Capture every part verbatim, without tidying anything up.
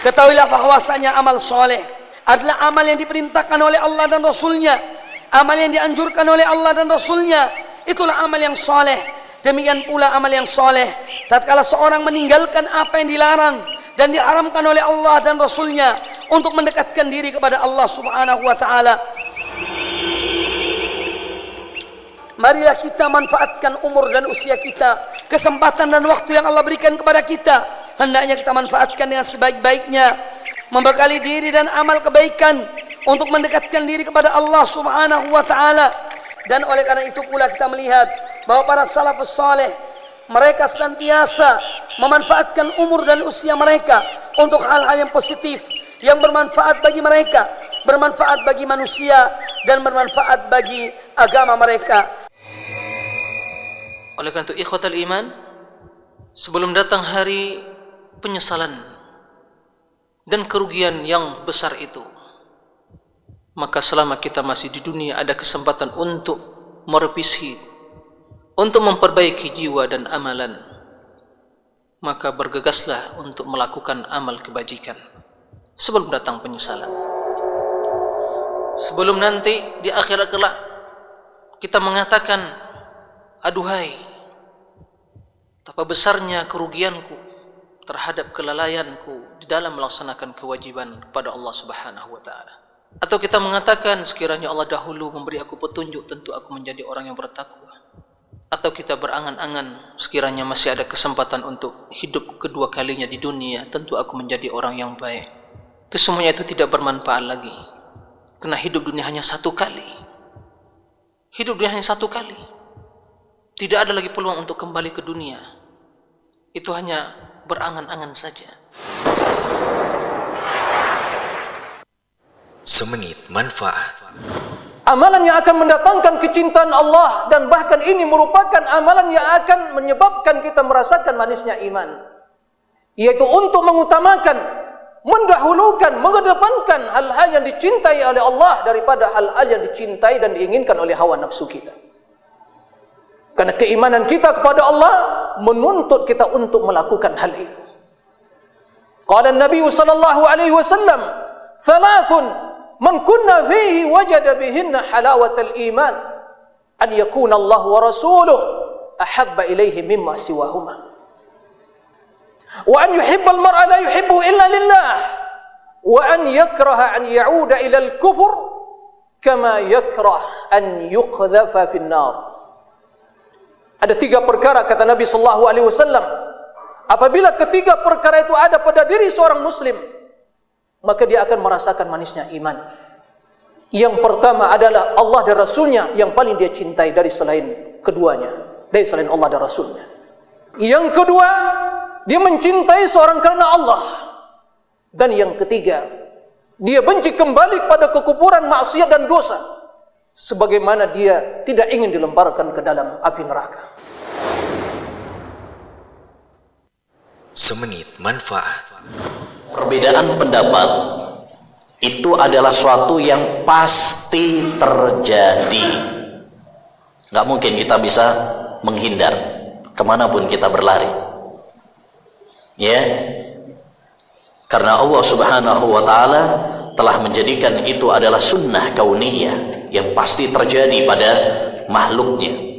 Ketahuilah bahwasanya amal soleh adalah amal yang diperintahkan oleh Allah dan Rasulnya, amal yang dianjurkan oleh Allah dan Rasulnya. Itulah amal yang soleh. Demikian pula amal yang soleh tatkala seorang meninggalkan apa yang dilarang dan diharamkan oleh Allah dan Rasulnya untuk mendekatkan diri kepada Allah Subhanahu wa ta'ala. Marilah kita manfaatkan umur dan usia kita, kesempatan dan waktu yang Allah berikan kepada kita. Hendaknya kita manfaatkan dengan sebaik-baiknya, membekali diri dan amal kebaikan untuk mendekatkan diri kepada Allah Subhanahu wa ta'ala. Dan oleh karena itu pula kita melihat bahwa para salafus saleh mereka senantiasa memanfaatkan umur dan usia mereka untuk hal-hal yang positif, yang bermanfaat bagi mereka, bermanfaat bagi manusia, dan bermanfaat bagi agama mereka. Oleh karena itu ikhwatal iman, sebelum datang hari penyesalan dan kerugian yang besar itu, maka selama kita masih di dunia ada kesempatan untuk merevisi, untuk memperbaiki jiwa dan amalan. Maka bergegaslah untuk melakukan amal kebajikan sebelum datang penyesalan. Sebelum nanti di akhirat kelak kita mengatakan, aduhai, betapa besarnya kerugianku terhadap kelalaianku di dalam melaksanakan kewajiban kepada Allah Subhanahu wa ta'ala. Atau kita mengatakan, sekiranya Allah dahulu memberi aku petunjuk, tentu aku menjadi orang yang bertakwa. Atau kita berangan-angan, sekiranya masih ada kesempatan untuk hidup kedua kalinya di dunia, tentu aku menjadi orang yang baik. Kesemuanya itu tidak bermanfaat lagi, karena hidup dunia hanya satu kali. Hidup dunia hanya satu kali. Tidak ada lagi peluang untuk kembali ke dunia. Itu hanya berangan-angan saja. Semenit manfaat. Amalan yang akan mendatangkan kecintaan Allah, dan bahkan ini merupakan amalan yang akan menyebabkan kita merasakan manisnya iman, yaitu untuk mengutamakan, mendahulukan, mengedepankan hal-hal yang dicintai oleh Allah daripada hal-hal yang dicintai dan diinginkan oleh hawa nafsu kita. Karena keimanan kita kepada Allah menuntut kita untuk melakukan hal itu. Qala Nabi sallallahu alaihi wasallam, "Thalathun man kunna fihi wajada bihinna halawatal iman, an yakuna Allah wa rasuluhu ahabba ilaihi mimma siwahuma, wa an yuhibba al-mar'a la yuhibbuhu illa lillah, wa an yakraha an ya'uda ila al-kufr kama yakrah an yuqdhafa fi an-nar." Ada tiga perkara kata Nabi sallallahu alaihi wasallam, apabila ketiga perkara itu ada pada diri seorang muslim, maka dia akan merasakan manisnya iman. Yang pertama adalah Allah dan Rasulnya yang paling dia cintai dari selain keduanya, dari selain Allah dan Rasulnya. Yang kedua, dia mencintai seorang karena Allah. Dan yang ketiga, dia benci kembali kepada kekufuran, maksiat dan dosa, sebagaimana dia tidak ingin dilemparkan ke dalam api neraka. Semenit manfaat. Perbedaan pendapat itu adalah suatu yang pasti terjadi. Gak mungkin kita bisa menghindar kemanapun kita berlari, ya, karena Allah Subhanahu wa ta'ala telah menjadikan itu adalah sunnah kauniyah yang pasti terjadi pada makhluknya.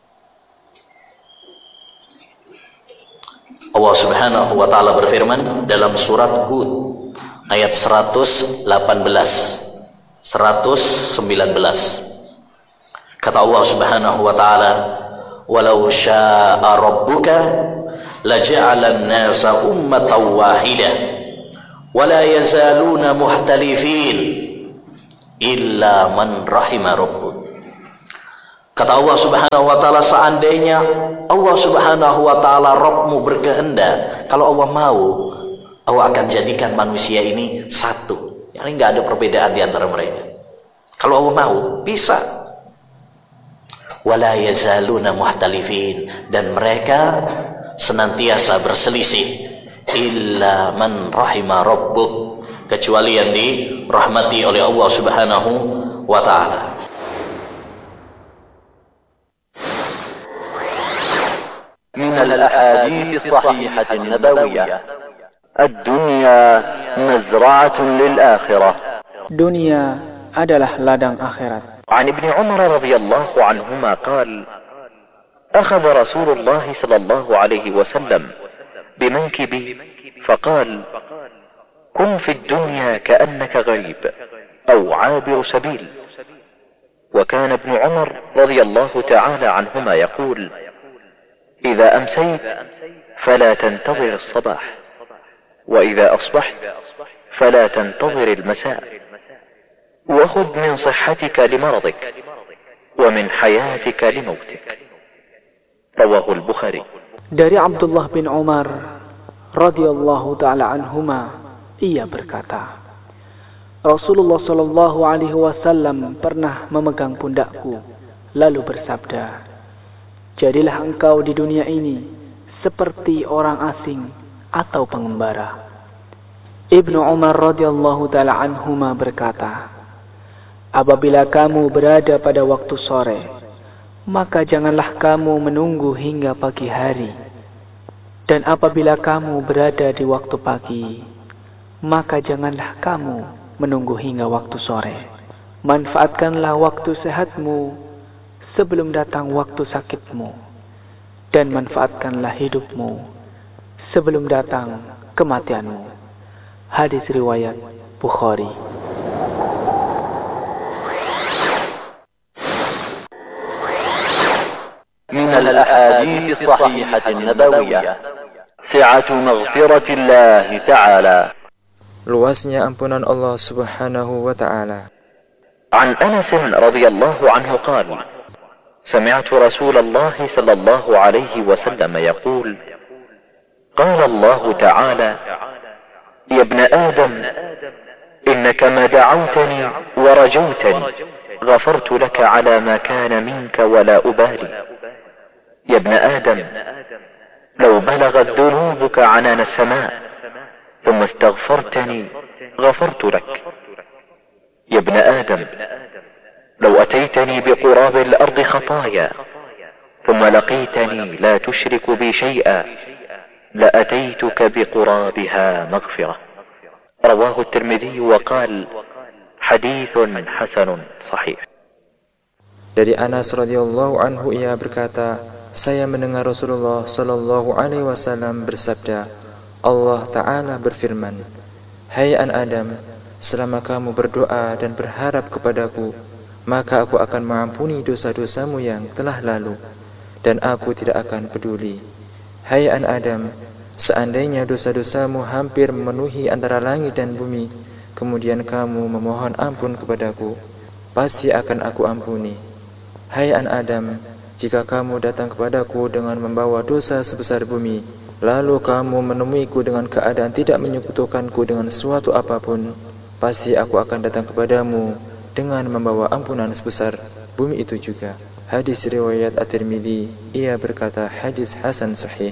Allah Subhanahu wa ta'ala berfirman dalam surat Hud ayat seratus delapan belas seratus sembilan belas. Kata Allah Subhanahu wa ta'ala, "Walau syaa rabbuka laja'ala an-nasa ummatan wahidah wa la yazaluna muhtalifin illa man rahima rabbuk." Kata Allah Subhanahu wa ta'ala, seandainya Allah Subhanahu wa ta'ala Rabbmu berkehendak, kalau Allah mau, Allah akan jadikan manusia ini satu. Yang ini nggak ada perbedaan di antara mereka. Kalau Allah mau, bisa. Wala yazaluna muhtalifin, dan mereka senantiasa berselisih. Illa man rahima rabbuk, kecuali yang dirahmati oleh Allah Subhanahu wa ta'ala. من الأحاديث الصحيحة النبوية: الدنيا مزرعة للآخرة. Dunia adalah ladang akhirat. عن ابن عمر رضي الله عنهما قال: أخذ رسول الله صلى الله عليه وسلم بمنكبي فقال: كن في الدنيا كأنك غريب أو عابر سبيل. وكان ابن عمر رضي الله تعالى عنهما يقول: إذا أمسيت فلا تنتظر الصباح، وإذا أصبحت فلا تنتظر المساء، وخذ من صحتك لمرضك ومن حياتك لموتك. رواه البخاري. Dari Abdullah bin Umar radhiyallahu taala anhuma, ia berkata, Rasulullah sallallahu alaihi wasallam pernah memegang pundakku lalu bersabda, jadilah engkau di dunia ini seperti orang asing atau pengembara. Ibnu Umar radhiyallahu taala anhuma berkata, apabila kamu berada pada waktu sore, maka janganlah kamu menunggu hingga pagi hari. Dan apabila kamu berada di waktu pagi, maka janganlah kamu menunggu hingga waktu sore. Manfaatkanlah waktu sehatmu sebelum datang waktu sakitmu, dan manfaatkanlah hidupmu sebelum datang kematianmu. Hadis riwayat Bukhari. من الأحاديث الصحيحة النبوية سعة مغفرة الله تعالى. Luasnya ampunan Allah Subhanahu wa ta'ala. عن أنس رضي الله عنه قال: سمعت رسول الله صلى الله عليه وسلم يقول: قال الله تعالى: يا ابن آدم إنك ما دعوتني ورجوتني غفرت لك على ما كان منك ولا أبالي. يا ابن آدم لو بلغت ذنوبك عنان السماء ثم استغفرتني غفرت لك. يا ابن آدم لو أتيتني بقراب الأرض خطايا ثم لقيتني لا تشرك بي شيئا لأتيتك بقرابها مغفرة. رواه الترمذي وقال: حديث حسن صحيح. Dari Anas radhiyallahu anhu ia berkata, saya mendengar Rasulullah sallallahu alaihi wasallam bersabda, Allah Ta'ala berfirman, hai anak Adam, selama kamu berdoa dan berharap kepadaku, maka aku akan mengampuni dosa-dosamu yang telah lalu, dan aku tidak akan peduli. Hai anak Adam, seandainya dosa-dosamu hampir memenuhi antara langit dan bumi, kemudian kamu memohon ampun kepadaku, pasti akan aku ampuni. Hai anak Adam, jika kamu datang kepadaku dengan membawa dosa sebesar bumi, lalu kamu menemuiku dengan keadaan tidak menyekutukanku dengan sesuatu apapun, pasti aku akan datang kepadamu dengan membawa ampunan sebesar bumi itu juga. Hadis riwayat At-Tirmidzi, ia berkata hadis hasan sahih.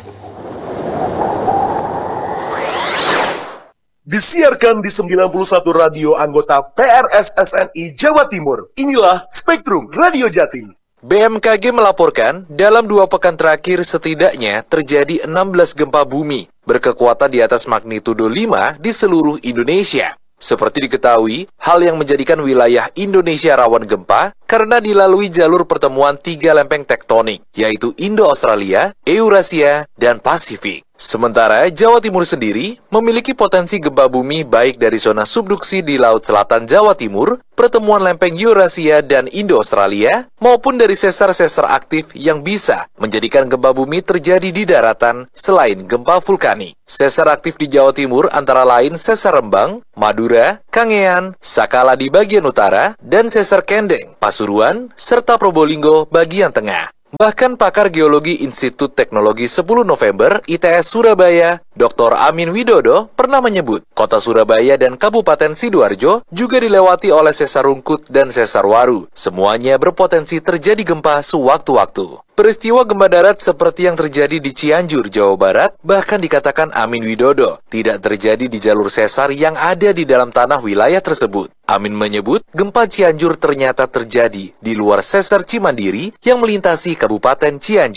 Disiarkan di sembilan puluh satu radio anggota P R S S N I Jawa Timur. Inilah Spektrum Radio Jatim. B M K G melaporkan, dalam dua pekan terakhir setidaknya terjadi enam belas gempa bumi berkekuatan di atas magnitudo lima di seluruh Indonesia. Seperti diketahui, hal yang menjadikan wilayah Indonesia rawan gempa karena dilalui jalur pertemuan tiga lempeng tektonik, yaitu Indo-Australia, Eurasia, dan Pasifik. Sementara Jawa Timur sendiri memiliki potensi gempa bumi baik dari zona subduksi di Laut Selatan Jawa Timur, pertemuan lempeng Eurasia dan Indo-Australia, maupun dari sesar-sesar aktif yang bisa menjadikan gempa bumi terjadi di daratan selain gempa vulkanik. Sesar aktif di Jawa Timur antara lain Sesar Rembang, Madura, Kangean, Sakala di bagian utara, dan Sesar Kendeng, Pasuruan, serta Probolinggo bagian tengah. Bahkan pakar geologi Institut Teknologi sepuluh November I T S Surabaya, Doktor Amin Widodo, pernah menyebut kota Surabaya dan Kabupaten Sidoarjo juga dilewati oleh sesar Rungkut dan sesar Waru. Semuanya berpotensi terjadi gempa sewaktu-waktu. Peristiwa gempa darat seperti yang terjadi di Cianjur, Jawa Barat, bahkan dikatakan Amin Widodo, tidak terjadi di jalur sesar yang ada di dalam tanah wilayah tersebut. Amin menyebut, gempa Cianjur ternyata terjadi di luar sesar Cimandiri yang melintasi Kabupaten Cianjur.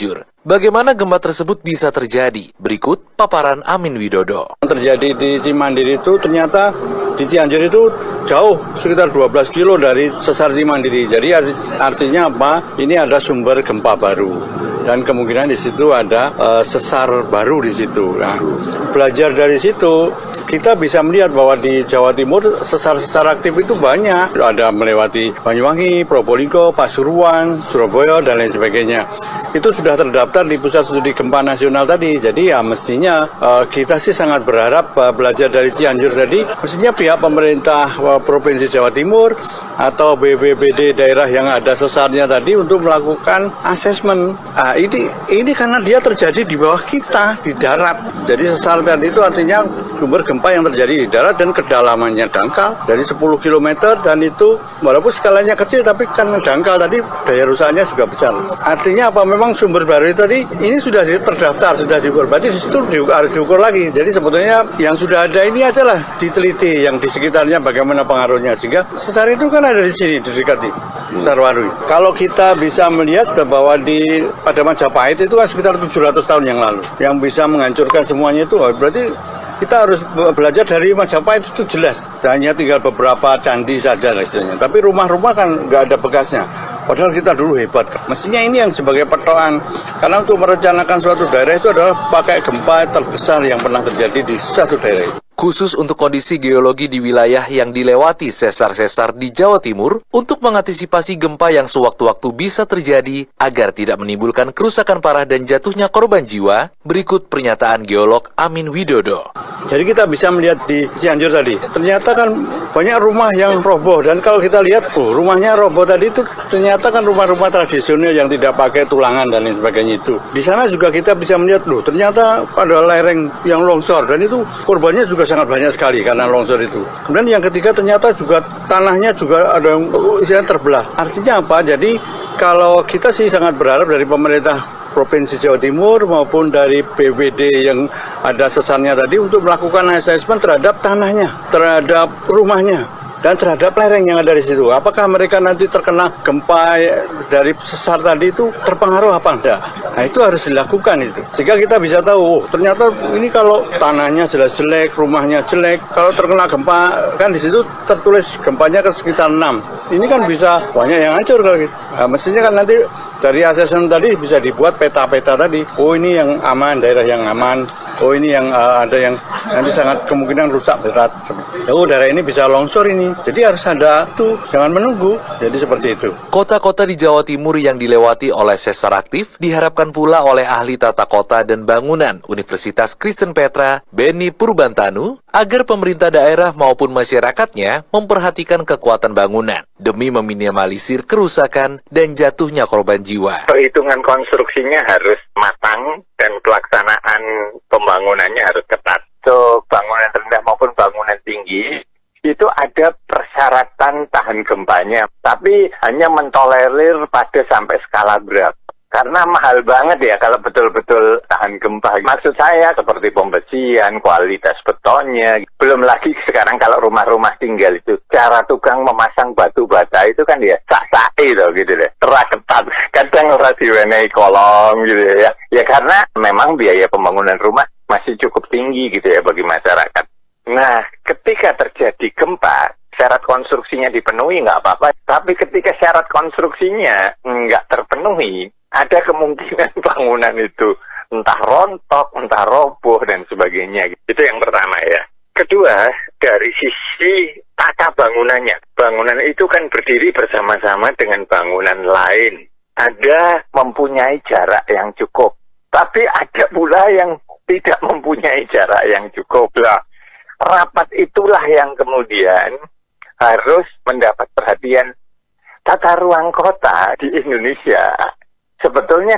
Bagaimana gempa tersebut bisa terjadi? Berikut paparan Amin Widodo. Terjadi di Cimandiri itu ternyata di Cianjur itu jauh, sekitar dua belas kilo dari sesar Cimandiri. Jadi artinya apa? Ini ada sumber gempa baru. Dan kemungkinan di situ ada uh, sesar baru di situ. Nah, belajar dari situ, kita bisa melihat bahwa di Jawa Timur sesar-sesar aktif itu banyak. Ada melewati Banyuwangi, Probolinggo, Pasuruan, Surabaya, dan lain sebagainya. Itu sudah terdaftar di Pusat Studi Gempa Nasional tadi. Jadi ya mestinya uh, kita sih sangat berharap uh, belajar dari Cianjur tadi. Mestinya pihak pemerintah uh, Provinsi Jawa Timur atau B B B D daerah yang ada sesarnya tadi untuk melakukan asesmen. Nah, ini ini karena dia terjadi di bawah kita di darat. Jadi sesar tadi itu artinya sumber gempa yang terjadi di darat dan kedalamannya dangkal dari sepuluh kilometer, dan itu walaupun skalanya kecil tapi karena dangkal tadi daya rusaknya juga besar. Artinya apa? Memang sumber baru itu tadi ini sudah terdaftar, sudah diukur. Berarti di situ harus diukur lagi. Jadi sebetulnya yang sudah ada ini aja lah diteliti yang di sekitarnya bagaimana pengaruhnya, sehingga sesar itu kan ada di sini di dekat Sesar Warui. Kalau kita bisa melihat bahwa di pada Majapahit itu kan sekitar tujuh ratus tahun yang lalu yang bisa menghancurkan semuanya itu, berarti kita harus belajar dari Majapahit itu jelas. Hanya tinggal beberapa candi saja istilahnya. Tapi rumah-rumah kan nggak ada bekasnya. Padahal kita dulu hebat. Mestinya ini yang sebagai petokan. Karena untuk merencanakan suatu daerah itu adalah pakai gempa terbesar yang pernah terjadi di suatu daerah itu. Khusus untuk kondisi geologi di wilayah yang dilewati sesar-sesar di Jawa Timur, untuk mengantisipasi gempa yang sewaktu-waktu bisa terjadi agar tidak menimbulkan kerusakan parah dan jatuhnya korban jiwa, berikut pernyataan geolog Amin Widodo. Jadi kita bisa melihat di Cianjur tadi, ternyata kan banyak rumah yang roboh, dan kalau kita lihat, oh, rumahnya roboh tadi itu ternyata kan rumah-rumah tradisional yang tidak pakai tulangan dan lain sebagainya itu. Di sana juga kita bisa melihat, loh, ternyata ada lereng yang longsor, dan itu korbannya juga sangat banyak sekali karena longsor itu. Kemudian yang ketiga ternyata juga tanahnya juga ada yang isinya terbelah. Artinya apa? Jadi kalau kita sih sangat berharap dari pemerintah Provinsi Jawa Timur maupun dari B B D yang ada sesarnya tadi untuk melakukan asesmen terhadap tanahnya, terhadap rumahnya, dan terhadap lereng yang ada di situ. Apakah mereka nanti terkena gempa dari sesar tadi itu terpengaruh apa enggak? Nah, itu harus dilakukan itu. Sehingga kita bisa tahu, oh, ternyata ini kalau tanahnya jelas jelek, rumahnya jelek, kalau terkena gempa, kan di situ tertulis gempanya ke sekitar enam. Ini kan bisa banyak yang hancur kalau gitu. Nah, mestinya kan nanti dari asesmen tadi bisa dibuat peta-peta tadi. Oh, ini yang aman, daerah yang aman. Oh, ini yang uh, ada yang nanti sangat kemungkinan rusak berat. Oh, daerah ini bisa longsor ini. Jadi harus ada tuh, jangan menunggu. Jadi seperti itu. Kota-kota di Jawa Timur yang dilewati oleh sesar aktif diharapkan pula oleh ahli tata kota dan bangunan Universitas Kristen Petra, Beni Purbantanu, agar pemerintah daerah maupun masyarakatnya memperhatikan kekuatan bangunan demi meminimalisir kerusakan dan jatuhnya korban jiwa. Perhitungan konstruksinya harus matang dan pelaksanaan pembangunannya harus ketat. So, bangunan rendah maupun bangunan tinggi itu ada persyaratan tahan gempanya, tapi hanya mentolerir pada sampai skala berapa. Karena mahal banget ya kalau betul-betul tahan gempa. Maksud saya seperti pembersihan, kualitas betonnya. Belum lagi sekarang kalau rumah-rumah tinggal itu, cara tukang memasang batu bata itu kan ya sak-sak itu gitu deh. Terak ketat, kadang ora diwenehi kolom gitu ya. Ya karena memang biaya pembangunan rumah masih cukup tinggi gitu ya bagi masyarakat. Nah, ketika terjadi gempa, syarat konstruksinya dipenuhi nggak apa-apa. Tapi ketika syarat konstruksinya nggak terpenuhi, ada kemungkinan bangunan itu entah rontok, entah roboh, dan sebagainya. Itu yang pertama ya. Kedua, dari sisi tata bangunannya. Bangunan itu kan berdiri bersama-sama dengan bangunan lain. Ada mempunyai jarak yang cukup. Tapi ada pula yang tidak mempunyai jarak yang cukup. Lah, rapat itulah yang kemudian harus mendapat perhatian. Tata ruang kota di Indonesia sebetulnya